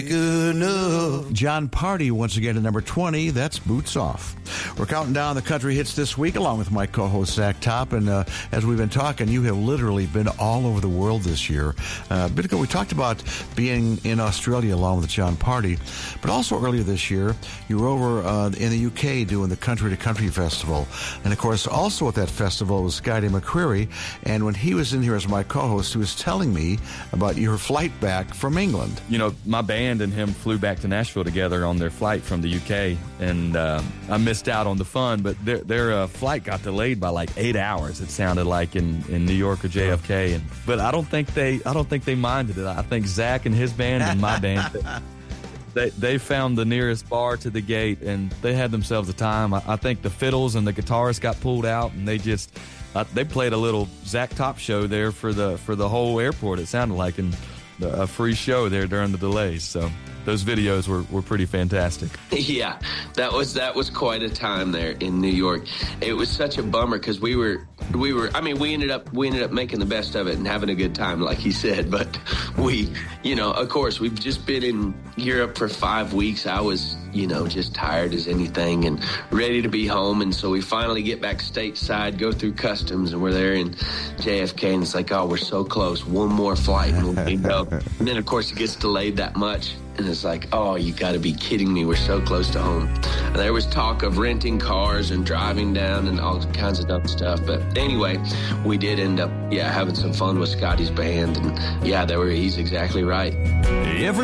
Good enough. John Party once again at number 20. That's Boots Off. We're counting down the country hits this week along with my co-host Zach Top. And as we've been talking, you have literally been all over the world this year. A bit ago we talked about being in Australia along with John Party. But also earlier this year, you were over in the UK doing the Country to Country Festival. And of course, also at that festival was Scotty McCreery. And when he was in here as my co-host, he was telling me about your flight back from England. You know, my band and him flew back to Nashville together on their flight from the UK, and I missed out on the fun, but their flight got delayed by like 8 hours. It sounded like in New York or JFK, but I don't think they minded it. I think Zach and his band and my band, they found the nearest bar to the gate, and they had themselves a time. I think the fiddles and the guitarists got pulled out, and they played a little Zach Top show there for the whole airport. It sounded like, and a free show there during the delays. So those videos were pretty fantastic. Yeah, that was quite a time there in New York. It was such a bummer because we ended up making the best of it and having a good time, like he said. But of course, we've just been in Europe for 5 weeks. I was, just tired as anything and ready to be home. And so we finally get back stateside, go through customs, and we're there in JFK. And it's like, oh, we're so close. One more flight and we'll go. And then, of course, it gets delayed that much. And it's like, oh, you got to be kidding me. We're so close to home. And there was talk of renting cars and driving down and all kinds of dumb stuff. But anyway, we did end up, having some fun with Scotty's band. And he's exactly right.